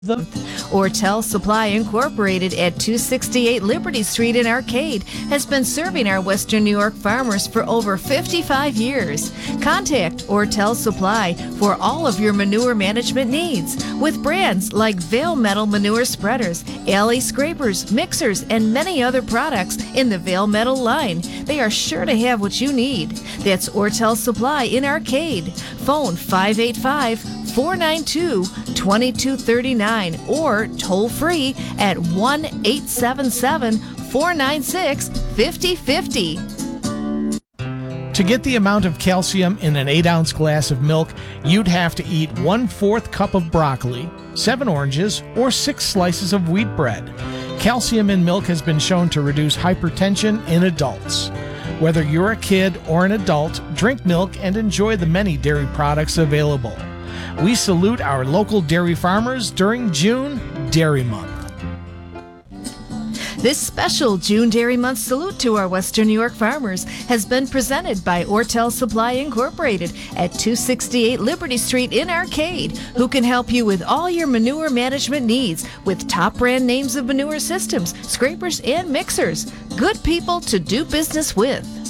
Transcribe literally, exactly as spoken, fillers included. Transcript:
The Ortel Supply Incorporated at two sixty-eight Liberty Street in Arcade has been serving our Western New York farmers for over fifty-five years. Contact Ortel Supply for all of your manure management needs with brands like Vale Metal Manure Spreaders, Alley Scrapers, Mixers, and many other products in the Vale Metal line. They are sure to have what you need. That's Ortel Supply in Arcade. Phone five eight five, four nine two, two two three nine or toll free at one eight seven seven, four nine six, five zero five zero. To get the amount of calcium in an eight ounce glass of milk, you'd have to eat one fourth cup of broccoli, seven oranges, or six slices of wheat bread. Calcium in milk has been shown to reduce hypertension in adults. Whether you're a kid or an adult, drink milk and enjoy the many dairy products available. We salute our local dairy farmers during June Dairy Month. This special June Dairy Month salute to our Western New York farmers has been presented by Ortel Supply Incorporated at two sixty-eight Liberty Street in Arcade, who can help you with all your manure management needs with top brand names of manure systems, scrapers, and mixers. Good people to do business with.